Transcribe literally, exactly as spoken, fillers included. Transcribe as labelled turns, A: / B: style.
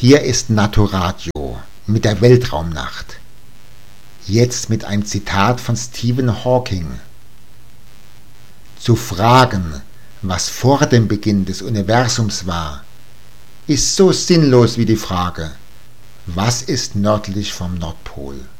A: Hier ist Naturadio mit der Weltraumnacht. Jetzt mit einem Zitat von Stephen Hawking. Zu fragen, was vor dem Beginn des Universums war, ist so sinnlos wie die Frage, was ist nördlich vom Nordpol?